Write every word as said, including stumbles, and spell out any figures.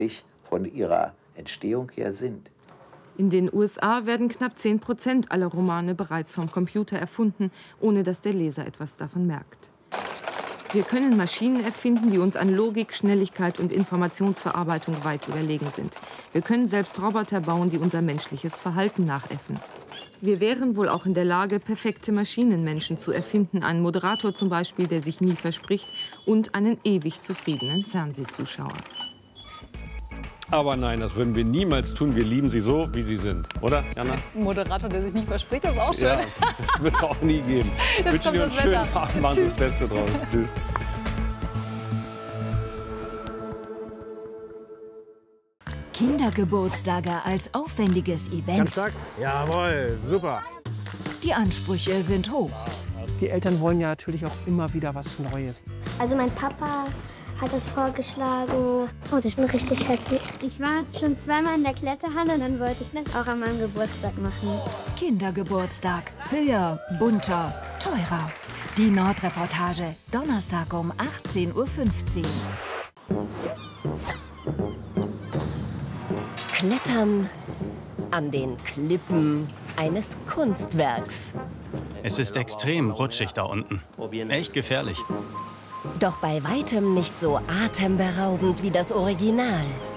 von ihrer Entstehung her sind. In den U S A werden knapp zehn Prozent aller Romane bereits vom Computer erfunden, ohne dass der Leser etwas davon merkt. Wir können Maschinen erfinden, die uns an Logik, Schnelligkeit und Informationsverarbeitung weit überlegen sind. Wir können selbst Roboter bauen, die unser menschliches Verhalten nachäffen. Wir wären wohl auch in der Lage, perfekte Maschinenmenschen zu erfinden, einen Moderator zum Beispiel, der sich nie verspricht, und einen ewig zufriedenen Fernsehzuschauer. Aber nein, das würden wir niemals tun. Wir lieben sie so, wie sie sind. Oder, Jana? Ein Moderator, der sich nicht verspricht, das ist auch schön. Ja, das wird es auch nie geben. Ich wünsche dir einen schönen Abend. Machen Sie das Beste draus. Tschüss. Kindergeburtstage als aufwendiges Event. Ganz stark. Jawohl, super. Die Ansprüche sind hoch. Die Eltern wollen ja natürlich auch immer wieder was Neues. Also mein Papa hat das vorgeschlagen und ich bin richtig happy. Ich war schon zweimal in der Kletterhalle und dann wollte ich das auch an meinem Geburtstag machen. Kindergeburtstag. Höher, bunter, teurer. Die Nordreportage. Donnerstag um achtzehn Uhr fünfzehn. Klettern an den Klippen eines Kunstwerks. Es ist extrem rutschig da unten. Echt gefährlich. Doch bei weitem nicht so atemberaubend wie das Original.